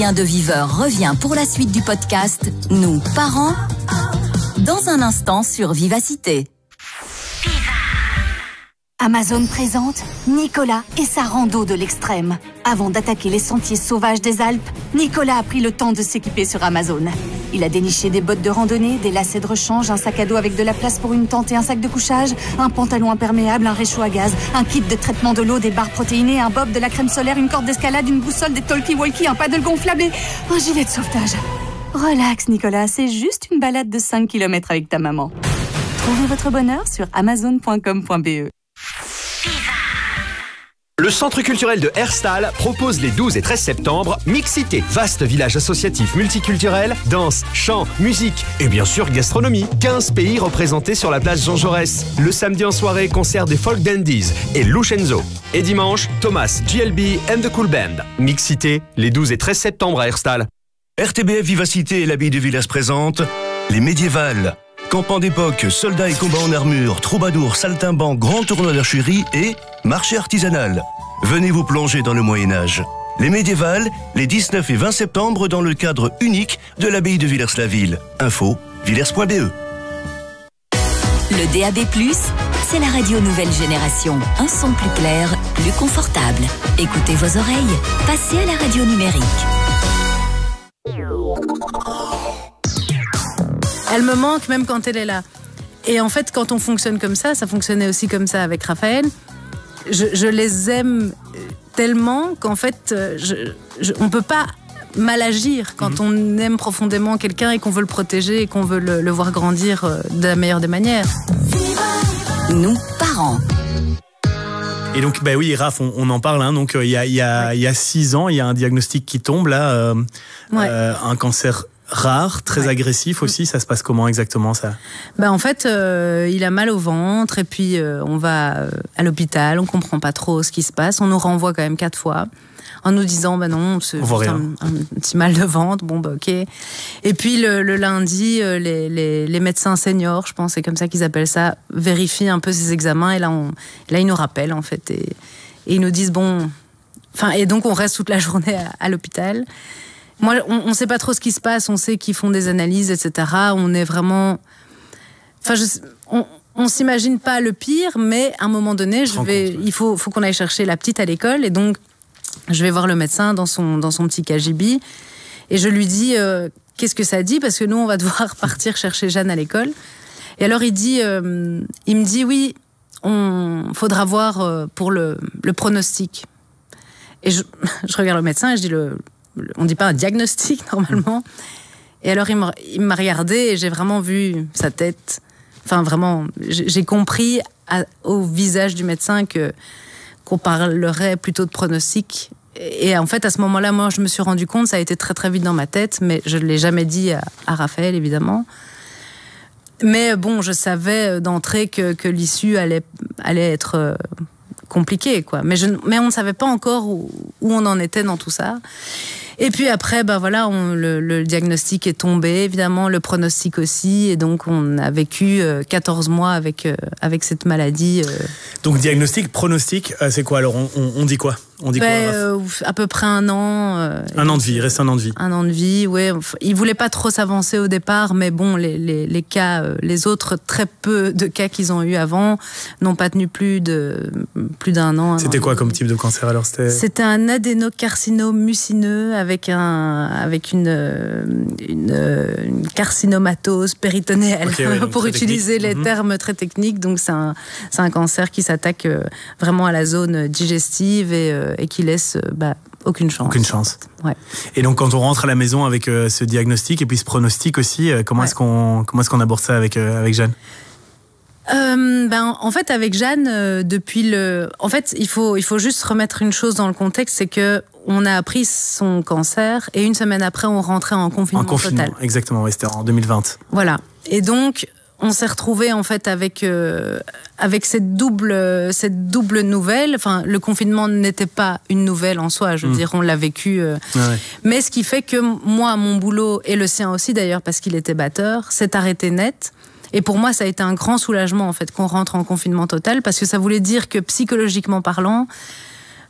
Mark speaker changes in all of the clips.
Speaker 1: de Viveur revient pour la suite du podcast Nous, parents, dans un instant sur Vivacité.
Speaker 2: Amazon présente Nicolas et sa rando de l'extrême. Avant d'attaquer les sentiers sauvages des Alpes, Nicolas a pris le temps de s'équiper sur Amazon. Il a déniché des bottes de randonnée, des lacets de rechange, un sac à dos avec de la place pour une tente et un sac de couchage, un pantalon imperméable, un réchaud à gaz, un kit de traitement de l'eau, des barres protéinées, un bob, de la crème solaire, une corde d'escalade, une boussole, des talkie-walkie, un paddle gonflable et un gilet de sauvetage. Relax Nicolas, c'est juste une balade de 5 km avec ta maman. Trouvez votre bonheur sur amazon.com.be.
Speaker 3: Le Centre culturel de Herstal propose les 12 et 13 septembre Mixité, vaste village associatif multiculturel, danse, chant, musique et bien sûr gastronomie. 15 pays représentés sur la place Jean Jaurès. Le samedi en soirée, concert des Folk Dandies et Lucenzo. Et dimanche, Thomas, GLB and the Cool Band. Mixité, les 12 et 13 septembre à Herstal.
Speaker 4: RTBF Vivacité et l'Abbaye de Villers présente Les Médiévales. Campement d'époque, soldats et combats en armure, troubadours, saltimbanques, grand tournoi d'archerie et marché artisanal. Venez vous plonger dans le Moyen-Âge. Les Médiévales, les 19 et 20 septembre dans le cadre unique de l'Abbaye de Villers-la-Ville. Info, villers.be.
Speaker 1: Le DAB+, c'est la radio nouvelle génération. Un son plus clair, plus confortable. Écoutez vos oreilles. Passez à la radio numérique.
Speaker 5: Elle me manque même quand elle est là. Et en fait, quand on fonctionne comme ça fonctionnait aussi comme ça avec Raphaël. Je les aime tellement qu'en fait, on ne peut pas mal agir quand on aime profondément quelqu'un et qu'on veut le protéger et qu'on veut le voir grandir de la meilleure des manières.
Speaker 1: Nous, parents.
Speaker 6: Et donc, bah oui, Raph, on en parle. Hein, donc, il y a 6 ans, il y a un diagnostic qui tombe là, un cancer rare, très agressif aussi. Ça se passe comment exactement ça ?
Speaker 5: En fait, il a mal au ventre et puis on va à l'hôpital, on comprend pas trop ce qui se passe. On nous renvoie quand même 4 fois en nous disant non, c'est juste un petit mal de ventre. Ok. Et puis le lundi, les médecins seniors, je pense, c'est comme ça qu'ils appellent ça, vérifient un peu ses examens et là ils nous rappellent en fait et ils nous disent et donc on reste toute la journée à l'hôpital. Moi, on ne sait pas trop ce qui se passe, on sait qu'ils font des analyses, etc. On est vraiment... on s'imagine pas le pire, mais à un moment donné, il faut qu'on aille chercher la petite à l'école. Et donc, je vais voir le médecin dans son petit KGB. Et je lui dis, qu'est-ce que ça dit ? Parce que nous, on va devoir partir chercher Jeanne à l'école. Et alors, il me dit, oui, faudra voir pour le pronostic. Et je regarde le médecin et je dis, on dit pas un diagnostic normalement. Et alors il m'a regardé et j'ai vraiment vu sa tête. Enfin vraiment, j'ai compris au visage du médecin qu'on parlerait plutôt de pronostic. Et en fait à ce moment-là, moi je me suis rendu compte, ça a été très très vite dans ma tête, mais je l'ai jamais dit à Raphaël évidemment. Mais je savais d'entrée que l'issue allait être compliquée quoi. Mais on ne savait pas encore où on en était dans tout ça. Et puis après, le diagnostic est tombé, évidemment, le pronostic aussi, et donc on a vécu 14 mois avec cette maladie.
Speaker 6: Donc diagnostic, pronostic, c'est quoi alors ? On dit quoi ? On dit quoi,
Speaker 5: à peu près 1 an.
Speaker 6: Un an de vie, il reste 1 an de vie.
Speaker 5: 1 an de vie, oui. Il voulait pas trop s'avancer au départ, mais les cas, les autres très peu de cas qu'ils ont eu avant n'ont pas tenu plus d'1 an.
Speaker 6: C'était quoi comme type de cancer alors ?
Speaker 5: C'était un adénocarcinome mucineux avec une carcinomatose péritonéale, pour utiliser les termes très techniques. Donc c'est un cancer qui s'attaque vraiment à la zone digestive et qui laisse aucune chance.
Speaker 6: Aucune chance.
Speaker 5: Ouais.
Speaker 6: Et donc quand on rentre à la maison avec ce diagnostic et puis ce pronostic aussi, comment est-ce qu'on aborde ça avec Jeanne ?
Speaker 5: En fait, avec Jeanne, en fait, il faut juste remettre une chose dans le contexte, c'est que on a appris son cancer et 1 semaine après, on rentrait en confinement total.
Speaker 6: Exactement, oui, c'était en 2020.
Speaker 5: Voilà. Et donc, on s'est retrouvés en fait avec cette double nouvelle. Enfin, le confinement n'était pas une nouvelle en soi. Je veux dire, on l'a vécu. Mais ce qui fait que moi, mon boulot et le sien aussi d'ailleurs, parce qu'il était batteur, s'est arrêté net. Et pour moi, ça a été un grand soulagement en fait qu'on rentre en confinement total, parce que ça voulait dire que psychologiquement parlant,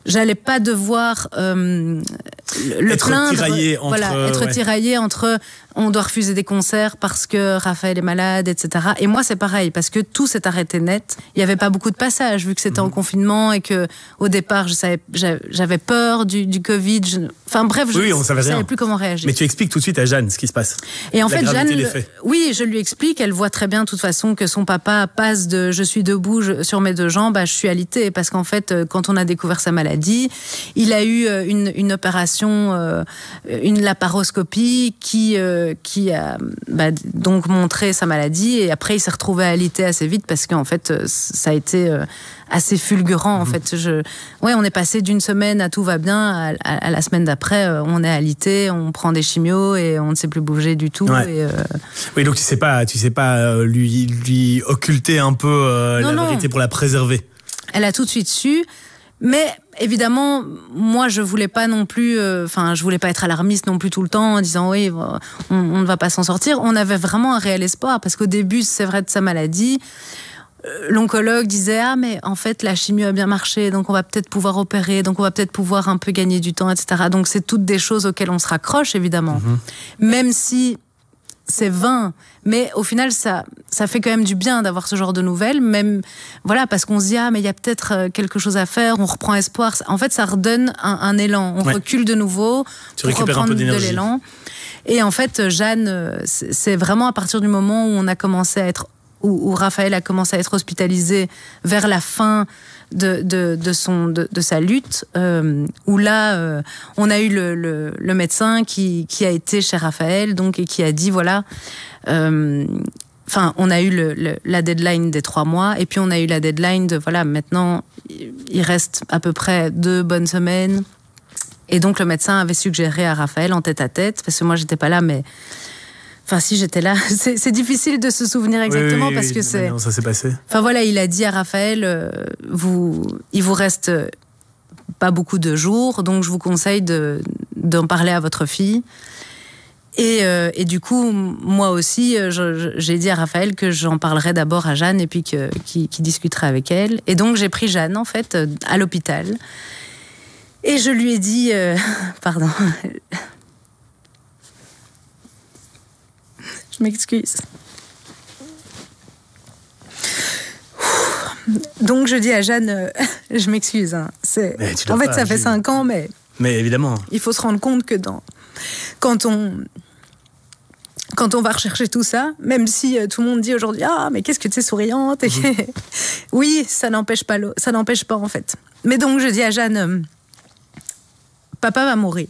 Speaker 5: j'allais pas devoir
Speaker 6: être
Speaker 5: plaindre,
Speaker 6: tiraillé entre,
Speaker 5: tiraillé entre on doit refuser des concerts parce que Raphaël est malade, etc. Et moi, c'est pareil, parce que tout s'est arrêté net. Il n'y avait pas beaucoup de passages, vu que c'était en confinement et que au départ, j'avais peur du Covid. Enfin bref, je ne savais plus comment réagir.
Speaker 6: Mais tu expliques tout de suite à Jeanne ce qui se passe.
Speaker 5: Et en fait, Jeanne, oui, je lui explique, elle voit très bien de toute façon que son papa passe de je suis debout sur mes deux jambes à je suis alitée. Parce qu'en fait, quand on a découvert sa maladie, il a eu une opération, une laparoscopie qui a donc montré sa maladie, et après il s'est retrouvé alité assez vite parce qu'en fait ça a été assez fulgurant en fait. On est passé d'une semaine à tout va bien à la semaine d'après on est alité, on prend des chimios et on ne sait plus bouger du tout.
Speaker 6: Ouais. Oui, donc tu sais pas lui occulter un peu la vérité pour la préserver.
Speaker 5: Elle a tout de suite su. Mais évidemment, moi, je voulais pas non plus, je voulais pas être alarmiste non plus tout le temps en disant oui, on ne va pas s'en sortir. On avait vraiment un réel espoir parce qu'au début, c'est vrai, de sa maladie, l'oncologue disait mais en fait la chimio a bien marché, donc on va peut-être pouvoir opérer, donc on va peut-être pouvoir un peu gagner du temps, etc. Donc c'est toutes des choses auxquelles on se raccroche évidemment, même si c'est vain, mais au final ça fait quand même du bien d'avoir ce genre de nouvelles, même parce qu'on se dit mais il y a peut-être quelque chose à faire, on reprend espoir. En fait ça redonne un élan, on recule de nouveau,
Speaker 6: tu récupères un peu d'énergie.
Speaker 5: De l'élan. Et en fait Jeanne, c'est vraiment à partir du moment où on a commencé à être où Raphaël a commencé à être hospitalisé vers la fin de sa lutte, où là on a eu le médecin qui a été chez Raphaël donc, et qui a dit on a eu la deadline des 3 mois, et puis on a eu la deadline de maintenant il reste à peu près 2 bonnes semaines, et donc le médecin avait suggéré à Raphaël en tête-à-tête, parce que moi j'étais pas là, mais si j'étais là, c'est difficile de se souvenir exactement parce que c'est.
Speaker 6: Non, ça s'est passé.
Speaker 5: Il a dit à Raphaël, il vous reste pas beaucoup de jours, donc je vous conseille d'en parler à votre fille. Et du coup, moi aussi, j'ai dit à Raphaël que j'en parlerais d'abord à Jeanne et puis qu'il discuterait avec elle. Et donc j'ai pris Jeanne en fait à l'hôpital et je lui ai dit, pardon. Je m'excuse. Donc je dis à Jeanne, je m'excuse. Ça fait 5 ans, mais
Speaker 6: évidemment.
Speaker 5: Il faut se rendre compte que quand on va rechercher tout ça, même si tout le monde dit aujourd'hui mais qu'est-ce que tu es souriante, oui, ça n'empêche pas en fait. Mais donc je dis à Jeanne, papa va mourir.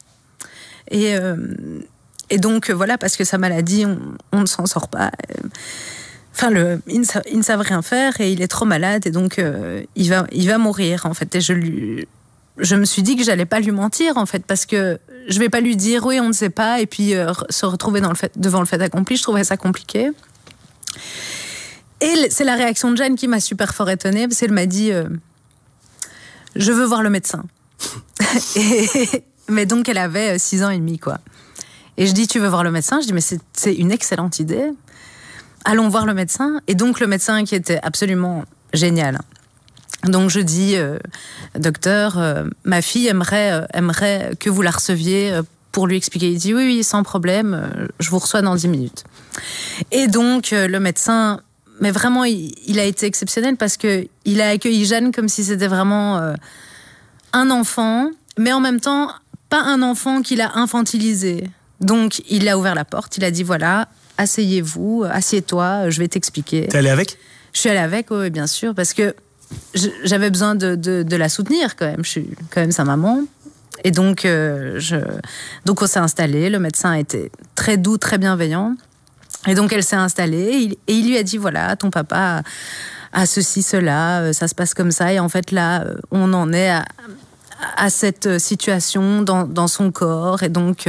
Speaker 5: Et donc, parce que sa maladie, on ne s'en sort pas. Ils ne savent rien faire et il est trop malade. Et donc, il va mourir, en fait. Et je me suis dit que j'allais pas lui mentir, en fait, parce que je vais pas lui dire, oui, on ne sait pas, et puis se retrouver devant le fait accompli. Je trouvais ça compliqué. Et c'est la réaction de Jeanne qui m'a super fort étonnée, parce qu'elle m'a dit, je veux voir le médecin. Mais donc, elle avait 6 ans et demi, quoi. Et je dis, tu veux voir le médecin? Je dis, mais c'est une excellente idée. Allons voir le médecin. Et donc, le médecin qui était absolument génial. Donc, je dis, docteur, ma fille aimerait que vous la receviez pour lui expliquer. Il dit, oui, sans problème, je vous reçois dans 10 minutes. Et donc, le médecin, mais vraiment, il a été exceptionnel parce qu'il a accueilli Jeanne comme si c'était vraiment un enfant, mais en même temps, pas un enfant qu'il a infantilisé. Donc, il a ouvert la porte, il a dit, asseyez-vous, assieds-toi, je vais t'expliquer.
Speaker 6: T'es allée avec?
Speaker 5: Je suis allée avec, oui, bien sûr, parce que j'avais besoin de la soutenir quand même. Je suis quand même sa maman. Et donc, on s'est installés, le médecin a été très doux, très bienveillant. Et donc, elle s'est installée et il lui a dit, ton papa a ceci, cela, ça se passe comme ça. Et en fait, là, on en est à cette situation dans son corps, et donc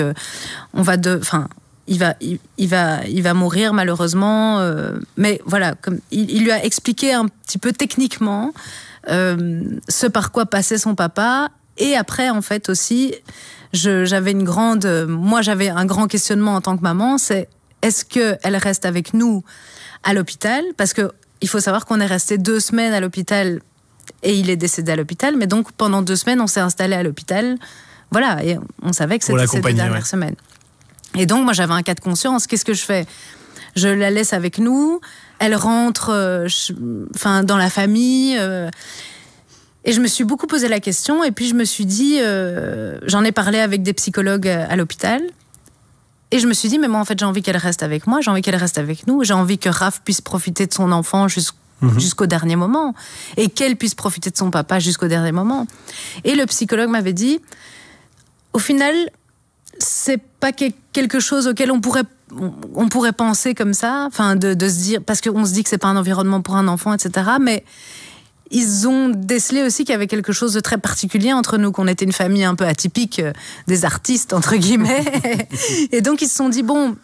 Speaker 5: il va mourir malheureusement, mais comme il lui a expliqué un petit peu techniquement ce par quoi passait son papa. Et après en fait aussi j'avais un grand questionnement en tant que maman, c'est est-ce qu'elle reste avec nous à l'hôpital, parce que il faut savoir qu'on est resté 2 semaines à l'hôpital Et il est décédé à l'hôpital. Mais donc, pendant 2 semaines, on s'est installé à l'hôpital. Voilà, et on savait que c'était ces 2 dernières semaines. Et donc, moi, j'avais un cas de conscience. Qu'est-ce que je fais ? Je la laisse avec nous. Elle rentre dans la famille. Et je me suis beaucoup posé la question. Et puis, je me suis dit... j'en ai parlé avec des psychologues à l'hôpital. Et je me suis dit, mais moi, en fait, j'ai envie qu'elle reste avec moi. J'ai envie qu'elle reste avec nous. J'ai envie que Raph puisse profiter de son enfant jusqu'au dernier moment. Et qu'elle puisse profiter de son papa jusqu'au dernier moment. Et le psychologue m'avait dit, au final, c'est pas quelque chose auquel on pourrait penser comme ça, enfin de se dire, parce qu'on se dit que c'est pas un environnement pour un enfant, etc. Mais ils ont décelé aussi qu'il y avait quelque chose de très particulier entre nous, qu'on était une famille un peu atypique, des artistes entre guillemets. Et donc ils se sont dit bon,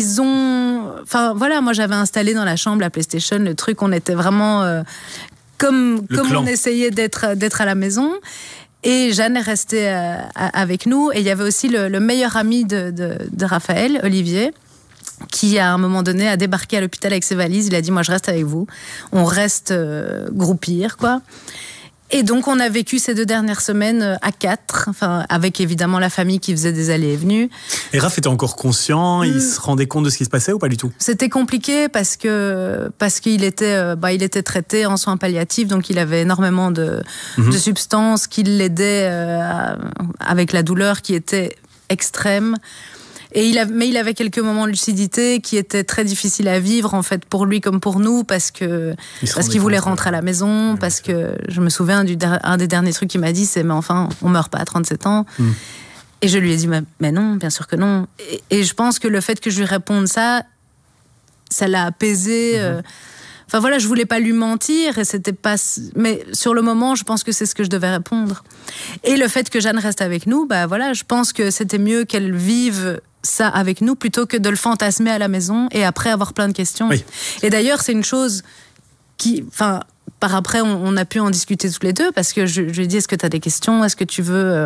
Speaker 5: moi j'avais installé dans la chambre la PlayStation, le truc, on était vraiment comme on essayait d'être à la maison. Et Jeanne est restée avec nous. Et il y avait aussi le meilleur ami de Raphaël, Olivier, qui à un moment donné a débarqué à l'hôpital avec ses valises. Il a dit, moi je reste avec vous. On reste groupir, quoi. Et donc on a vécu ces 2 dernières semaines à 4, avec évidemment la famille qui faisait des allées et venues.
Speaker 6: Et Raph était encore conscient, il se rendait compte de ce qui se passait ou pas du tout ?
Speaker 5: C'était compliqué parce qu'il était traité en soins palliatifs, donc il avait énormément de substances qui l'aidaient avec la douleur qui était extrême. Mais il avait quelques moments de lucidité qui étaient très difficiles à vivre, en fait, pour lui comme pour nous, parce qu'il voulait rentrer à la maison, parce que je me souviens un des derniers trucs qu'il m'a dit, c'est, mais enfin, on meurt pas à 37 ans. Et je lui ai dit, mais non, bien sûr que non. Et je pense que le fait que je lui réponde ça l'a apaisé. Enfin voilà, je voulais pas lui mentir, et c'était pas. Mais sur le moment, je pense que c'est ce que je devais répondre. Et le fait que Jeanne reste avec nous, je pense que c'était mieux qu'elle vive ça avec nous plutôt que de le fantasmer à la maison et après avoir plein de questions. Oui. Et d'ailleurs, c'est une chose par après, on a pu en discuter tous les deux, parce que je lui ai dit, est-ce que tu as des questions ? Est-ce que tu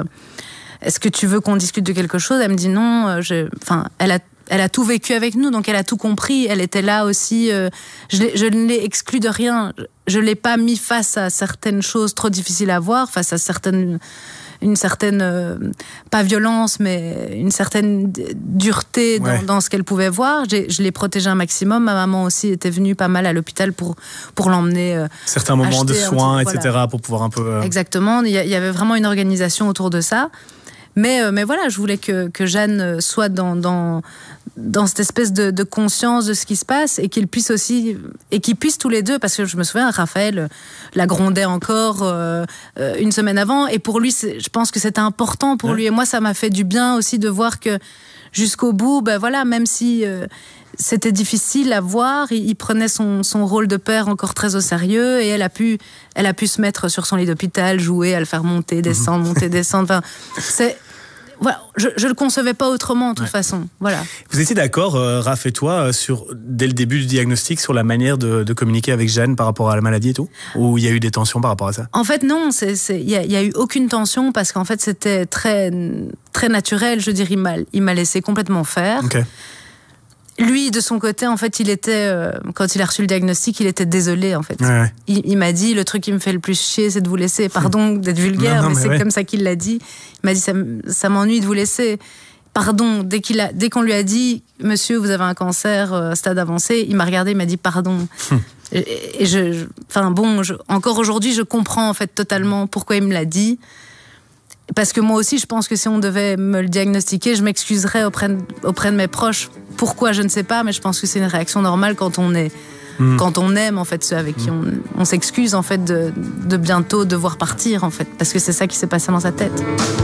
Speaker 5: veux qu'on discute de quelque chose ? Elle me dit non. Elle a tout vécu avec nous, donc elle a tout compris. Elle était là aussi. Je ne l'ai exclue de rien. Je l'ai pas mis face à certaines choses trop difficiles à voir, face à une certaine pas violence, mais une certaine dureté dans ce qu'elle pouvait voir. Je l'ai protégée un maximum. Ma maman aussi était venue pas mal à l'hôpital pour l'emmener.
Speaker 6: Certains moments de soins, etc., pour pouvoir un peu.
Speaker 5: Exactement. Il y avait vraiment une organisation autour de ça. Mais voilà, je voulais que Jeanne soit dans cette espèce de conscience de ce qui se passe, et qu'ils puissent aussi, et qu'ils puissent tous les deux, parce que je me souviens, Raphaël la grondait encore une semaine avant, et pour lui, je pense que c'était important pour lui, et moi ça m'a fait du bien aussi de voir que jusqu'au bout, même si c'était difficile à voir, il prenait son rôle de père encore très au sérieux, et elle a pu se mettre sur son lit d'hôpital, jouer, à le faire monter, descendre, monter, descendre. Voilà, je le concevais pas autrement, de toute façon. Voilà.
Speaker 6: Vous étiez d'accord, Raph et toi, dès le début du diagnostic, sur la manière de communiquer avec Jeanne par rapport à la maladie et tout ? Ou il y a eu des tensions par rapport à ça ?
Speaker 5: En fait, non. Il y a eu aucune tension, parce qu'en fait, c'était très, très naturel. Je veux dire, il m'a laissé complètement faire.
Speaker 6: Okay.
Speaker 5: Lui, de son côté, en fait, quand il a reçu le diagnostic, il était désolé, en fait. Ouais. Il m'a dit, le truc qui me fait le plus chier, c'est de vous laisser. Pardon d'être vulgaire, mais c'est comme ça qu'il l'a dit. Il m'a dit, ça m'ennuie de vous laisser. Pardon. Dès qu'on lui a dit, monsieur, vous avez un cancer, stade avancé, il m'a regardé, il m'a dit pardon. Et encore aujourd'hui, je comprends, en fait, totalement pourquoi il me l'a dit. Parce que moi aussi, je pense que si on devait me le diagnostiquer, je m'excuserais auprès de mes proches. Pourquoi, je ne sais pas, mais je pense que c'est une réaction normale quand on aime, en fait, ceux avec qui on s'excuse, en fait, de bientôt devoir partir, en fait. Parce que c'est ça qui s'est passé dans sa tête.